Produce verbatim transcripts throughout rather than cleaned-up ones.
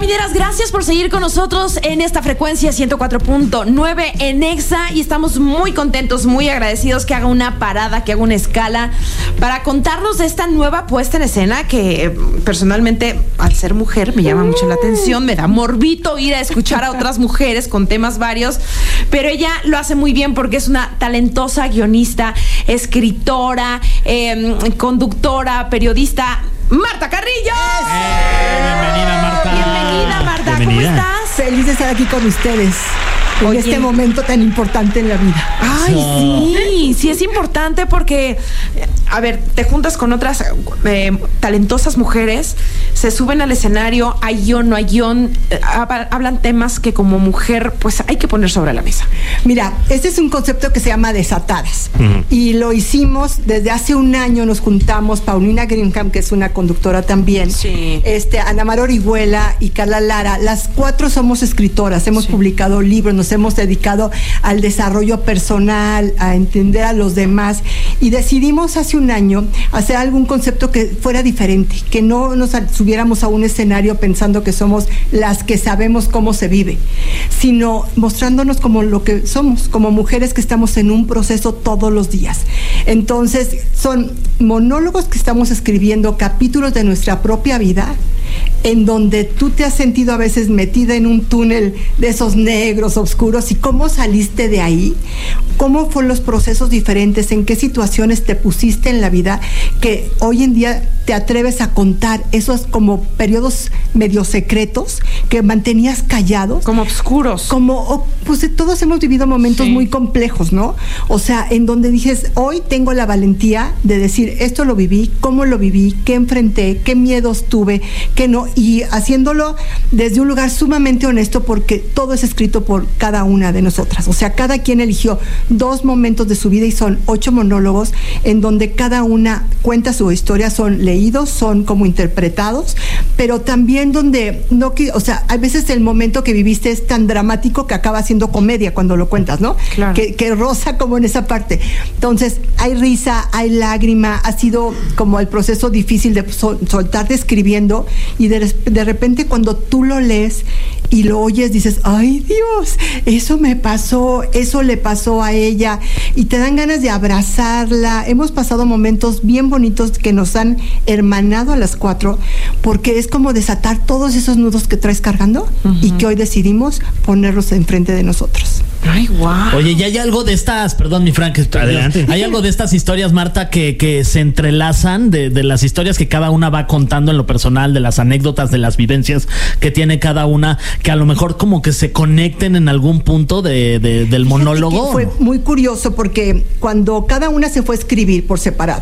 Mineras, gracias por seguir con nosotros en esta frecuencia ciento cuatro punto nueve en Exa, y estamos muy contentos, muy agradecidos que haga una parada, que haga una escala para contarnos de esta nueva puesta en escena que personalmente, al ser mujer, me llama mucho la atención, me da morbito ir a escuchar a otras mujeres con temas varios, pero ella lo hace muy bien porque es una talentosa guionista, escritora, eh, conductora, periodista. ¡Marta Carrillo! ¡Eh! Bienvenida, Marta. Bienvenida, Marta. Bienvenida. ¿Cómo estás? Feliz de estar aquí con ustedes en Oye. este momento tan importante en la vida. Ay, sí, sí es importante porque, a ver, te juntas con otras eh, talentosas mujeres, se suben al escenario, hay guión, no hay guión, eh, hablan temas que como mujer pues hay que poner sobre la mesa. Mira, este es un concepto que se llama Desatadas. Uh-huh. Y lo hicimos desde hace un año, nos juntamos, Paulina Greenham, que es una conductora también, sí. este, Ana Mar Orihuela y Carla Lara, las cuatro somos escritoras, hemos sí. publicado libros, nos hemos dedicado al desarrollo personal, a entender a los demás, y decidimos hace un año hacer algún concepto que fuera diferente, que no nos subiéramos a un escenario pensando que somos las que sabemos cómo se vive, sino mostrándonos como lo que somos, como mujeres que estamos en un proceso todos los días. Entonces, son monólogos que estamos escribiendo, capítulos de nuestra propia vida, en donde tú te has sentido a veces metida en un túnel de esos negros, oscuros, y cómo saliste de ahí, cómo fueron los procesos diferentes, en qué situaciones te pusiste en la vida, que hoy en día te atreves a contar esos como periodos medio secretos que mantenías callados. Como oscuros. Como, pues todos hemos vivido momentos sí. muy complejos, ¿no? O sea, en donde dices, hoy tengo la valentía de decir, esto lo viví, cómo lo viví, qué enfrenté, qué miedos tuve, qué no, y haciéndolo desde un lugar sumamente honesto, porque todo es escrito por cada una de nosotras. O sea, cada quien eligió dos momentos de su vida y son ocho monólogos en donde cada una cuenta su historia, son leídos, son como interpretados, pero también donde no, o sea, a veces el momento que viviste es tan dramático que acaba siendo comedia cuando lo cuentas, ¿no? Claro. Que, que roza como en esa parte. Entonces, hay risa, hay lágrima, ha sido como el proceso difícil de sol, soltarte escribiendo, y de, de repente cuando tú lo lees y lo oyes, dices, ay Dios, eso me pasó, eso le pasó a ella, y te dan ganas de abrazarla. Hemos pasado momentos bien bonitos que nos han hermanado a las cuatro, porque es como desatar todos esos nudos que traes cargando, uh-huh. y que hoy decidimos ponerlos enfrente de nosotros. Ay, wow. Oye, ¿y hay algo de estas, perdón, mi Frank, adelante, hay algo de estas historias, Marta, que, que se entrelazan, de, de las historias que cada una va contando en lo personal, de las anécdotas, de las vivencias que tiene cada una, que a lo mejor como que se conecten en algún punto de, de, del monólogo? Fue muy curioso porque cuando cada una se fue a escribir por separado,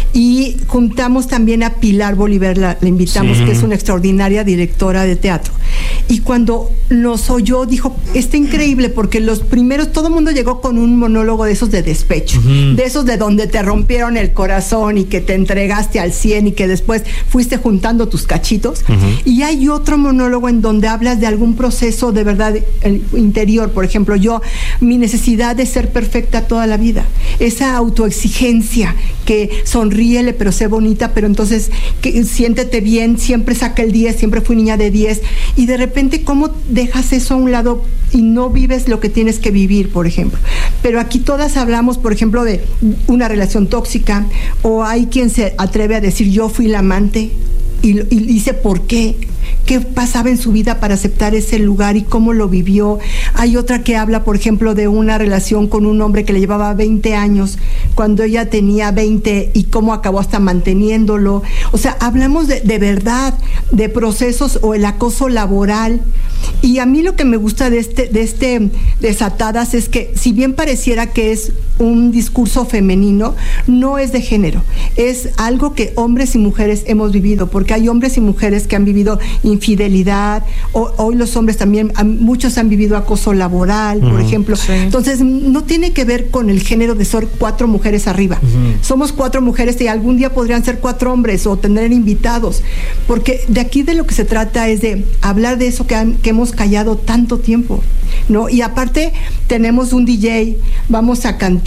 y juntamos también a Pilar Bolívar, la, la invitamos, sí. que es una extraordinaria directora de teatro, y cuando nos oyó dijo, está increíble, porque los primeros, todo el mundo llegó con un monólogo de esos de despecho, uh-huh. de esos de donde te rompieron el corazón y que te entregaste al cien y que después fuiste juntando tus cachitos, uh-huh. y hay otro monólogo en donde hablas de algún proceso de verdad interior. Por ejemplo, yo, mi necesidad de ser perfecta toda la vida, esa autoexigencia, que sonríele pero sé bonita, pero entonces que, siéntete bien, siempre saca el diez, siempre fui niña de diez, y de repente cómo dejas eso a un lado y no vives lo que tienes que vivir, por ejemplo. Pero aquí todas hablamos, por ejemplo, de una relación tóxica, o hay quien se atreve a decir, yo fui la amante, y, y dice por qué, qué pasaba en su vida para aceptar ese lugar y cómo lo vivió. Hay otra que habla, por ejemplo, de una relación con un hombre que le llevaba veinte años cuando ella tenía veinte, y cómo acabó hasta manteniéndolo. O sea, hablamos de, de verdad, de procesos, o el acoso laboral. Y a mí lo que me gusta de este, de este Desatadas es que, si bien pareciera que es un discurso femenino, no es de género, es algo que hombres y mujeres hemos vivido, porque hay hombres y mujeres que han vivido infidelidad, o, hoy los hombres también, muchos han vivido acoso laboral, uh-huh. por ejemplo. Sí. Entonces, no tiene que ver con el género de ser cuatro mujeres arriba. Uh-huh. Somos cuatro mujeres y algún día podrían ser cuatro hombres o tener invitados, porque de aquí de lo que se trata es de hablar de eso que, han, que hemos callado tanto tiempo, ¿no? Y aparte tenemos un D J, vamos a cantar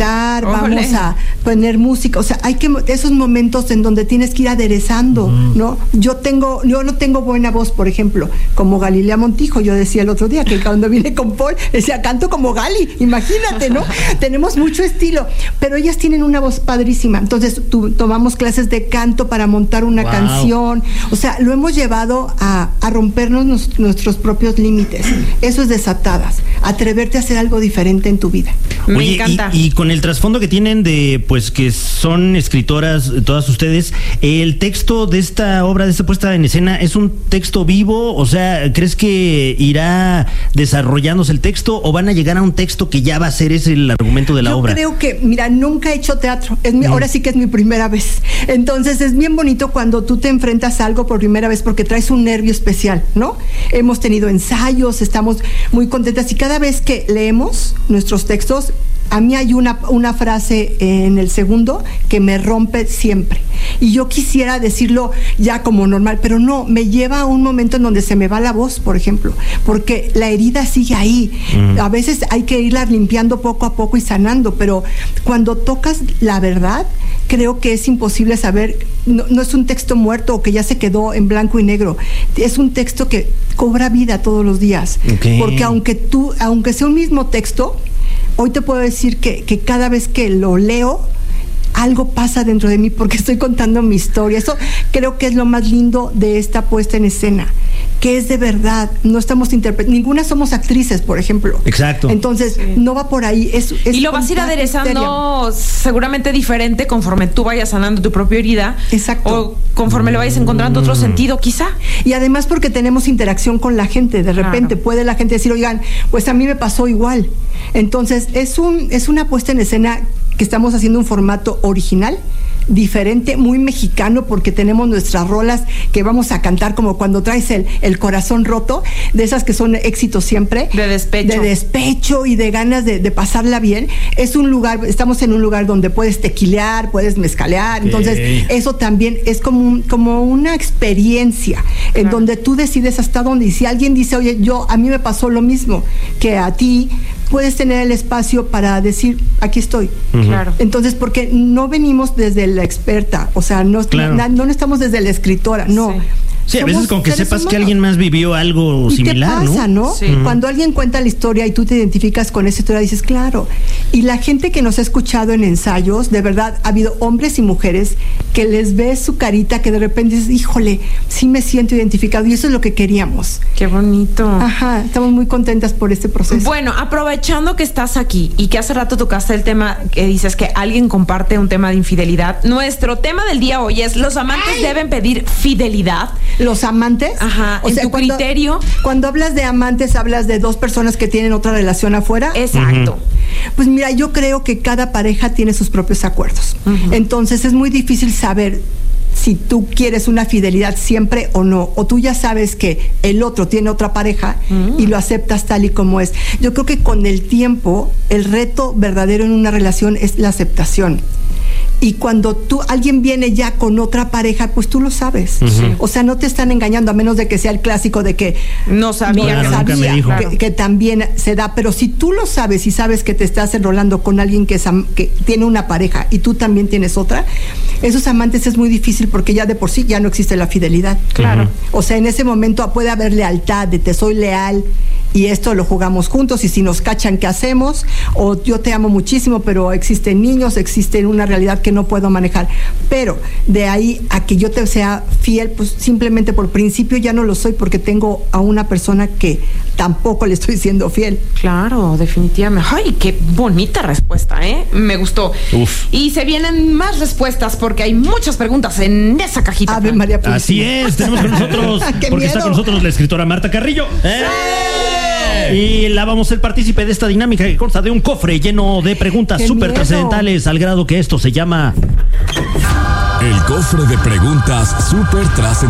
meditar, Ole. vamos a poner música, o sea, hay que esos momentos en donde tienes que ir aderezando, mm. ¿no? Yo tengo, yo no tengo buena voz, por ejemplo, como Galilea Montijo, yo decía el otro día que cuando vine con Paul, decía, canto como Gali, imagínate, ¿no? Tenemos mucho estilo, pero ellas tienen una voz padrísima, entonces tu, tomamos clases de canto para montar una wow. canción, o sea, lo hemos llevado a, a rompernos nos, nuestros propios límites, eso es Desatadas, atreverte a hacer algo diferente en tu vida. Me Oye, encanta. Y, y con el trasfondo que tienen de, pues, que son escritoras, todas ustedes, el texto de esta obra, de esta puesta en escena, ¿es un texto vivo? O sea, ¿crees que irá desarrollándose el texto o van a llegar a un texto que ya va a ser ese el argumento de la Yo obra? Yo creo que, mira, nunca he hecho teatro, es mi, mm. ahora sí que es mi primera vez, entonces es bien bonito cuando tú te enfrentas a algo por primera vez porque traes un nervio especial, ¿no? Hemos tenido ensayos, estamos muy contentas y cada vez que leemos nuestros textos, a mí hay una, una frase en el segundo que me rompe siempre. Y yo quisiera decirlo ya como normal, pero no, me lleva a un momento en donde se me va la voz, por ejemplo, porque la herida sigue ahí. Mm. A veces hay que irla limpiando poco a poco y sanando, pero cuando tocas la verdad, creo que es imposible saber, no, no es un texto muerto o que ya se quedó en blanco y negro, es un texto que cobra vida todos los días. Okay. Porque aunque tú, aunque sea un mismo texto, hoy te puedo decir que, que cada vez que lo leo, algo pasa dentro de mí porque estoy contando mi historia. Eso creo que es lo más lindo de esta puesta en escena, que es de verdad, no estamos interpretando, ninguna somos actrices, por ejemplo. Exacto. Entonces, sí. no va por ahí. Es, es y lo vas a ir aderezando seguramente diferente conforme tú vayas sanando tu propia herida. Exacto. O conforme le vayas encontrando mm. otro sentido, quizá. Y además porque tenemos interacción con la gente. De repente claro. puede la gente decir, oigan, pues a mí me pasó igual. Entonces, es un, es una puesta en escena que estamos haciendo un formato original, diferente, muy mexicano, porque tenemos nuestras rolas que vamos a cantar como cuando traes el, el corazón roto, de esas que son éxitos siempre. De despecho. De despecho y de ganas de, de pasarla bien. Es un lugar, estamos en un lugar donde puedes tequilear, puedes mezcalear, okay. entonces eso también es como, un, como una experiencia en claro. donde tú decides hasta dónde, y si alguien dice, oye, yo, a mí me pasó lo mismo que a ti, puedes tener el espacio para decir, aquí estoy. Uh-huh. Claro. Entonces, porque no venimos desde la experta, o sea, no, claro. no, no estamos desde la escritora, no. Sí. Sí, a veces con que sepas humanos. Que alguien más vivió algo y similar, te pasa, ¿no? ¿no? Sí. Uh-huh. Cuando alguien cuenta la historia y tú te identificas con esa historia, dices, claro. Y la gente que nos ha escuchado en ensayos, de verdad, ha habido hombres y mujeres que les ves su carita, que de repente dices, híjole, sí me siento identificado, y eso es lo que queríamos. Qué bonito. Ajá, estamos muy contentas por este proceso. Bueno, aprovechando que estás aquí y que hace rato tocaste el tema que dices que alguien comparte un tema de infidelidad, nuestro tema del día hoy es, ¿los amantes Ay. deben pedir fidelidad? ¿Los amantes? Ajá, o en sea, tu cuando, criterio. Cuando hablas de amantes, hablas de dos personas que tienen otra relación afuera. Exacto. Uh-huh. Pues mira, yo creo que cada pareja tiene sus propios acuerdos. Uh-huh. Entonces es muy difícil saber si tú quieres una fidelidad siempre o no, o tú ya sabes que el otro tiene otra pareja uh-huh. y lo aceptas tal y como es. Yo creo que con el tiempo, el reto verdadero en una relación es la aceptación. Y cuando tú, alguien viene ya con otra pareja, pues tú lo sabes. Uh-huh. O sea, no te están engañando, a menos de que sea el clásico de que no sabía, no claro, sabía me dijo. Que, que también se da. Pero si tú lo sabes y sabes que te estás enrolando con alguien que, es, que tiene una pareja y tú también tienes otra, esos amantes es muy difícil porque ya de por sí ya no existe la fidelidad. Claro. Uh-huh. O sea, en ese momento puede haber lealtad, de te soy leal y esto lo jugamos juntos, y si nos cachan, ¿qué hacemos? O yo te amo muchísimo, pero existen niños, existe una realidad que no puedo manejar. Pero de ahí a que yo te sea fiel, pues simplemente por principio ya no lo soy, porque tengo a una persona que tampoco le estoy siendo fiel. Claro, definitivamente. Ay, qué bonita respuesta, ¿eh? Me gustó. Uf. Y se vienen más respuestas porque hay muchas preguntas en esa cajita. Ave María Purísima. Así es, tenemos con nosotros, porque miedo. Está con nosotros la escritora Marta Carrillo. ¡Eh! Y la vamos a ser partícipe de esta dinámica que consta de un cofre lleno de preguntas súper trascendentales, al grado que esto se llama... El cofre de preguntas súper trascendentales.